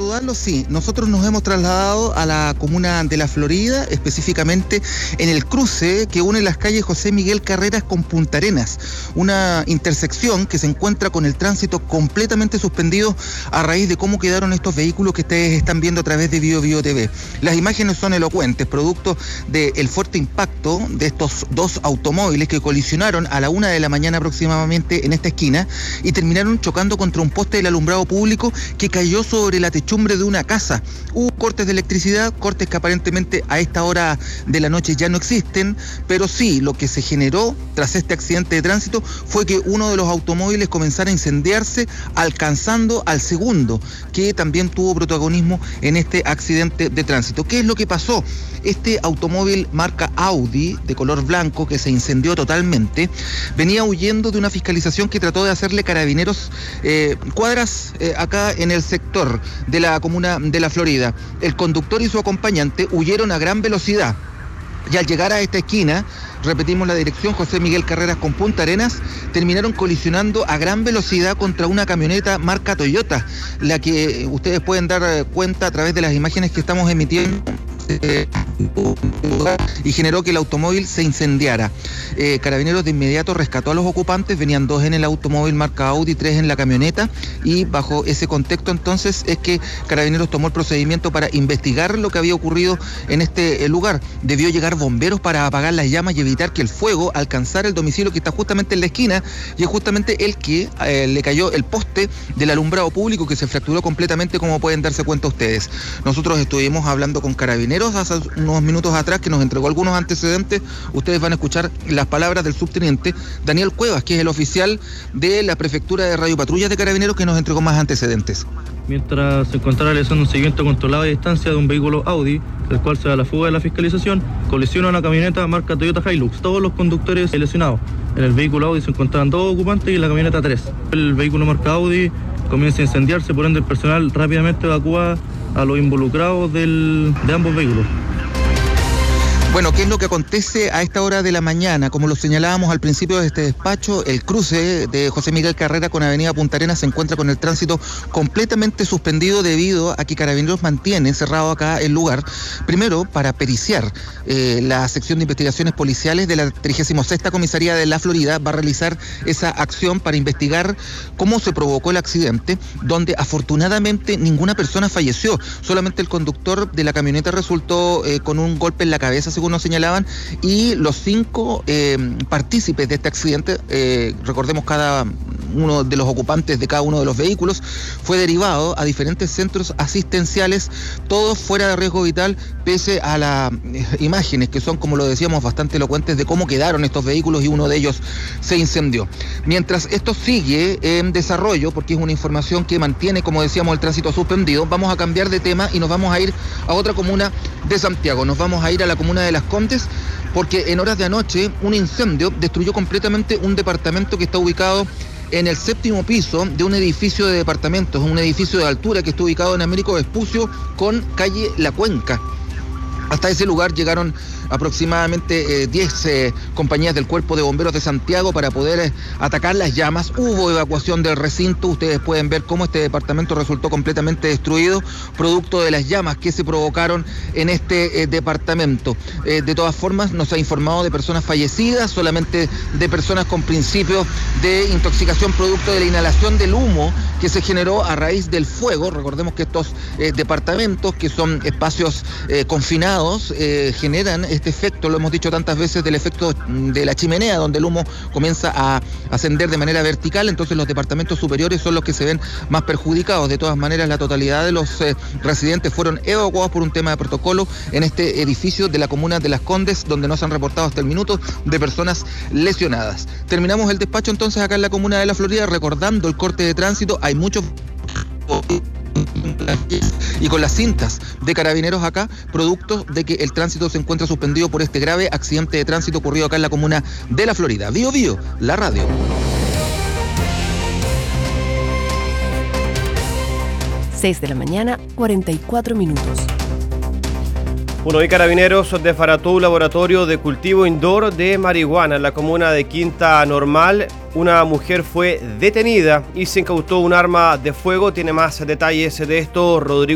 saludarlo, sí. Nosotros nos hemos trasladado a la comuna de La Florida, específicamente en el cruce que une las calles José Miguel Carreras con Punta Arenas, una intersección que se encuentra con el tránsito completamente suspendido a raíz de cómo quedaron estos vehículos que ustedes están viendo a través de Bio TV. Las imágenes son elocuentes, producto del fuerte impacto de estos dos automóviles que colisionaron a la 1 de la mañana aproximadamente en esta esquina y terminaron chocando contra un poste del alumbrado público que cayó sobre la techumbre de una casa. Hubo cortes de electricidad, cortes que aparentemente a esta hora de la noche ya no existen, pero sí, lo que se generó tras este accidente de tránsito fue que uno de los automóviles comenzara a incendiarse, alcanzando al segundo, que también tuvo protagonismo en este accidente de tránsito. ¿Qué es lo que pasó? Este automóvil marca Audi, de color blanco, que se incendió totalmente, venía huyendo de una fiscalización que trató de hacerle Carabineros cuadras acá en el sector de la comuna de La Florida. El conductor y su acompañante huyeron a gran velocidad y al llegar a esta esquina, repetimos la dirección, José Miguel Carreras con Punta Arenas, terminaron colisionando a gran velocidad contra una camioneta marca Toyota, la que ustedes pueden dar cuenta a través de las imágenes que estamos emitiendo, y generó que el automóvil se incendiara. Carabineros de inmediato rescató a los ocupantes, venían 2 en el automóvil marca Audi, 3 en la camioneta, y bajo ese contexto entonces es que Carabineros tomó el procedimiento para investigar lo que había ocurrido en este lugar. Debió llegar bomberos para apagar las llamas y evitar que el fuego alcanzara el domicilio que está justamente en la esquina, y es justamente el que le cayó el poste del alumbrado público que se fracturó completamente, como pueden darse cuenta ustedes. Nosotros estuvimos hablando con Carabineros hace unos minutos atrás, que nos entregó algunos antecedentes. Ustedes van a escuchar las palabras del subteniente Daniel Cuevas, que es el oficial de la Prefectura de Radio Patrullas de Carabineros, que nos entregó más antecedentes. Mientras se encontraba realizando un seguimiento controlado a distancia de un vehículo Audi, el cual se da la fuga de la fiscalización, colisiona una camioneta marca Toyota Hilux. Todos los conductores lesionados. En el vehículo Audi se encontraban 2 ocupantes y en la camioneta 3. El vehículo marca Audi comienza a incendiarse, por ende el personal rápidamente evacúa a los involucrados de ambos vehículos. Bueno, ¿qué es lo que acontece a esta hora de la mañana? Como lo señalábamos al principio de este despacho, el cruce de José Miguel Carrera con Avenida Punta Arenas se encuentra con el tránsito completamente suspendido debido a que Carabineros mantiene cerrado acá el lugar, primero para periciar. La sección de investigaciones policiales de la 36ª Comisaría de La Florida va a realizar esa acción para investigar cómo se provocó el accidente, donde afortunadamente ninguna persona falleció, solamente el conductor de la camioneta resultó con un golpe en la cabeza, según nos señalaban, y los 5 partícipes de este accidente, recordemos cada uno de los ocupantes de cada uno de los vehículos, fue derivado a diferentes centros asistenciales, todos fuera de riesgo vital, pese a las imágenes que son, como lo decíamos, bastante elocuentes de cómo quedaron estos vehículos, y uno de ellos se incendió. Mientras esto sigue en desarrollo, porque es una información que mantiene, como decíamos, el tránsito suspendido, vamos a cambiar de tema y nos vamos a ir a otra comuna de Santiago. Nos vamos a ir a la comuna de Las Condes, porque en horas de anoche un incendio destruyó completamente un departamento que está ubicado en el 7º piso de un edificio de departamentos, un edificio de altura que está ubicado en Américo Vespucio con calle La Cuenca. Hasta ese lugar llegaron aproximadamente 10 compañías del Cuerpo de Bomberos de Santiago para poder atacar las llamas. Hubo evacuación del recinto. Ustedes pueden ver cómo este departamento resultó completamente destruido, producto de las llamas que se provocaron en este departamento. De todas formas, no se ha informado de personas fallecidas, solamente de personas con principios de intoxicación producto de la inhalación del humo que se generó a raíz del fuego. Recordemos que estos departamentos, que son espacios confinados, generan este efecto, lo hemos dicho tantas veces, del efecto de la chimenea, donde el humo comienza a ascender de manera vertical. Entonces los departamentos superiores son los que se ven más perjudicados. De todas maneras, la totalidad de los residentes fueron evacuados por un tema de protocolo en este edificio de la comuna de Las Condes, donde no se han reportado hasta el minuto de personas lesionadas. Terminamos el despacho entonces acá en la comuna de La Florida, recordando el corte de tránsito. Hay muchos y con las cintas de Carabineros acá, producto de que el tránsito se encuentra suspendido por este grave accidente de tránsito ocurrido acá en la comuna de La Florida. Bio, la radio. 6 de la mañana, 44 minutos. Bueno, hoy Carabineros desbarató un laboratorio de cultivo indoor de marihuana en la comuna de Quinta Normal. Una mujer fue detenida y se incautó un arma de fuego. Tiene más detalles de esto Rodrigo